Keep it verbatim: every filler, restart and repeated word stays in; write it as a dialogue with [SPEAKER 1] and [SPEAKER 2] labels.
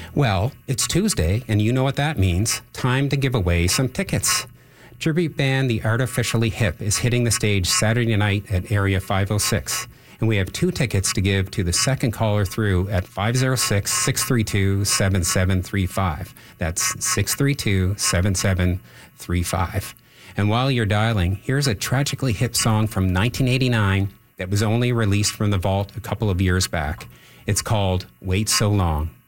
[SPEAKER 1] Well, it's Tuesday, and you know what that means. Time to give away some tickets. Tribute band The Artificially Hip is hitting the stage Saturday night at Area five oh six. And we have two tickets to give to the second caller through at five oh six, six three two, seven seven three five. That's six three two, seven seven three five. And while you're dialing, here's a tragically hip song from nineteen eighty-nine that was only released from the vault a couple of years back. It's called Wait So Long.